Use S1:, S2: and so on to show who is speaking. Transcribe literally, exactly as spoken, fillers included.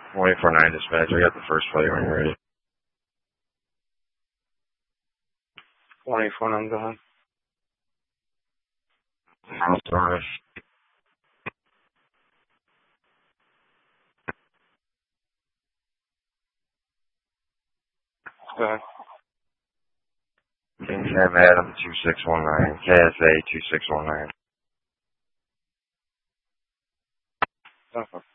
S1: twenty-four nine dispatch. I got the first plate when you're ready. twenty-four nine, go ahead. I'm sorry. Go ahead. King Sam Adam two six one nine. K S A two six one nine. Okay.